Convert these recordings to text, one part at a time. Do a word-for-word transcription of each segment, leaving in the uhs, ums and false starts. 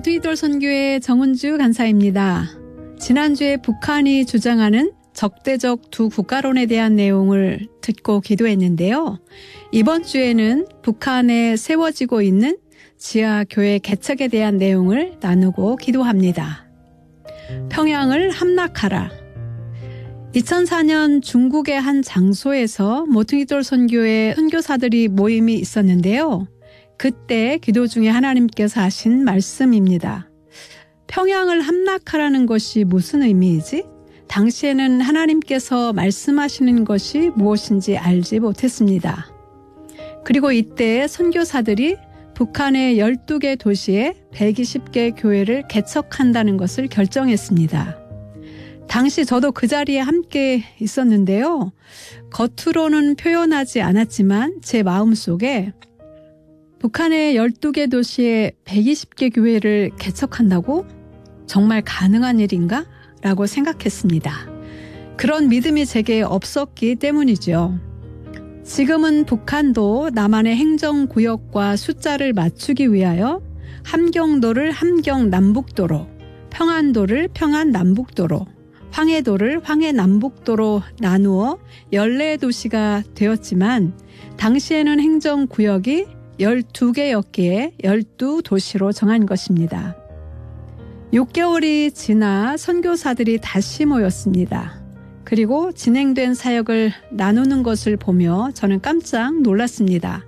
모투이돌 선교회 정은주 간사입니다. 지난주에 북한이 주장하는 적대적 두 국가론에 대한 내용을 듣고 기도했는데요. 이번 주에는 북한에 세워지고 있는 지하교회 개척에 대한 내용을 나누고 기도합니다. 평양을 함락하라. 이천사 년 중국의 한 장소에서 모투이돌 선교회 선교사들이 모임이 있었는데요. 그때 기도 중에 하나님께서 하신 말씀입니다. 평양을 함락하라는 것이 무슨 의미이지? 당시에는 하나님께서 말씀하시는 것이 무엇인지 알지 못했습니다. 그리고 이때 선교사들이 북한의 열두 개 도시에 백이십 개 교회를 개척한다는 것을 결정했습니다. 당시 저도 그 자리에 함께 있었는데요. 겉으로는 표현하지 않았지만 제 마음속에 북한의 열두 개 도시에 백이십 개 교회를 개척한다고? 정말 가능한 일인가? 라고 생각했습니다. 그런 믿음이 제게 없었기 때문이죠. 지금은 북한도 남한의 행정구역과 숫자를 맞추기 위하여 함경도를 함경남북도로, 평안도를 평안남북도로, 황해도를 황해남북도로 나누어 열네 도시가 되었지만 당시에는 행정구역이 열두 개였기에 열두 도시로 정한 것입니다. 육 개월이 지나 선교사들이 다시 모였습니다. 그리고 진행된 사역을 나누는 것을 보며 저는 깜짝 놀랐습니다.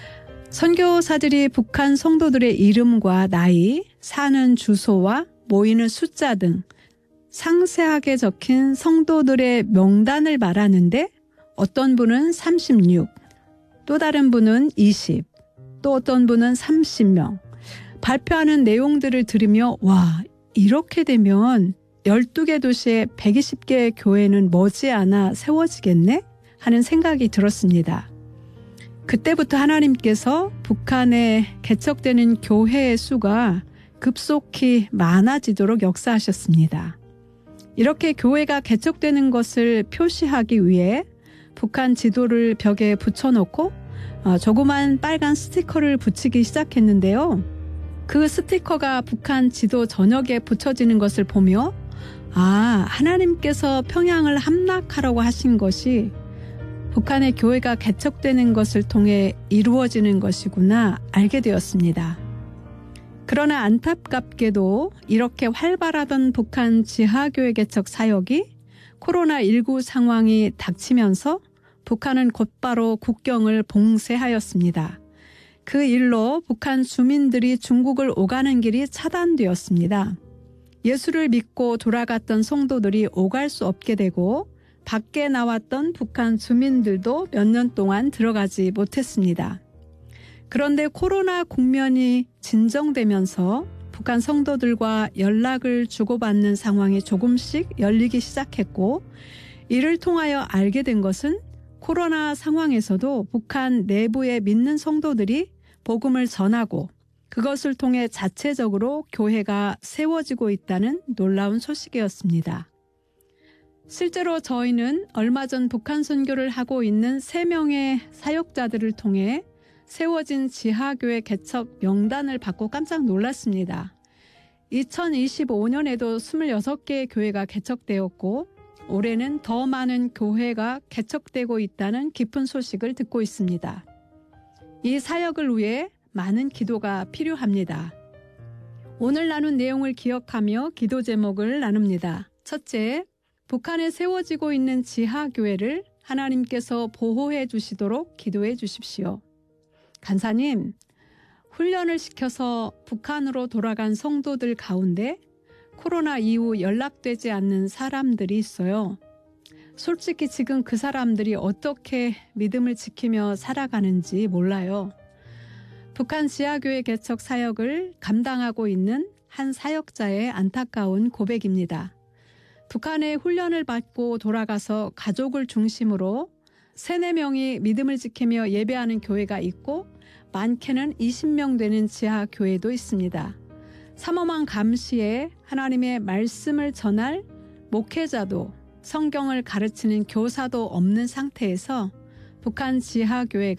선교사들이 북한 성도들의 이름과 나이, 사는 주소와 모이는 숫자 등 상세하게 적힌 성도들의 명단을 말하는데 어떤 분은 삼십육, 또 다른 분은 이십, 또 어떤 분은 삼십 명. 발표하는 내용들을 들으며 와, 이렇게 되면 열두 개 도시에 백이십 개의 교회는 머지않아 세워지겠네? 하는 생각이 들었습니다. 그때부터 하나님께서 북한에 개척되는 교회의 수가 급속히 많아지도록 역사하셨습니다. 이렇게 교회가 개척되는 것을 표시하기 위해 북한 지도를 벽에 붙여놓고 어, 조그만 빨간 스티커를 붙이기 시작했는데요. 그 스티커가 북한 지도 전역에 붙여지는 것을 보며 아, 하나님께서 평양을 함락하라고 하신 것이 북한의 교회가 개척되는 것을 통해 이루어지는 것이구나 알게 되었습니다. 그러나 안타깝게도 이렇게 활발하던 북한 지하교회 개척 사역이 코로나십구 상황이 닥치면서 북한은 곧바로 국경을 봉쇄하였습니다. 그 일로 북한 주민들이 중국을 오가는 길이 차단되었습니다. 예수를 믿고 돌아갔던 성도들이 오갈 수 없게 되고 밖에 나왔던 북한 주민들도 몇 년 동안 들어가지 못했습니다. 그런데 코로나 국면이 진정되면서 북한 성도들과 연락을 주고받는 상황이 조금씩 열리기 시작했고 이를 통하여 알게 된 것은 코로나 상황에서도 북한 내부에 믿는 성도들이 복음을 전하고 그것을 통해 자체적으로 교회가 세워지고 있다는 놀라운 소식이었습니다. 실제로 저희는 얼마 전 북한 선교를 하고 있는 세 명의 사역자들을 통해 세워진 지하교회 개척 명단을 받고 깜짝 놀랐습니다. 이천이십오 년에도 스물여섯 개의 교회가 개척되었고 올해는 더 많은 교회가 개척되고 있다는 기쁜 소식을 듣고 있습니다. 이 사역을 위해 많은 기도가 필요합니다. 오늘 나눈 내용을 기억하며 기도 제목을 나눕니다. 첫째, 북한에 세워지고 있는 지하교회를 하나님께서 보호해 주시도록 기도해 주십시오. 간사님, 훈련을 시켜서 북한으로 돌아간 성도들 가운데 코로나 이후 연락되지 않는 사람들이 있어요. 솔직히 지금 그 사람들이 어떻게 믿음을 지키며 살아가는지 몰라요. 북한 지하교회 개척 사역을 감당하고 있는 한 사역자의 안타까운 고백입니다. 북한에 훈련을 받고 돌아가서 가족을 중심으로 세네 명이 믿음을 지키며 예배하는 교회가 있고 많게는 이십 명 되는 지하교회도 있습니다. 삼엄한 감시에 하나님의 말씀을 전할 목회자도 성경을 가르치는 교사도 없는 상태에서 북한 지하교회가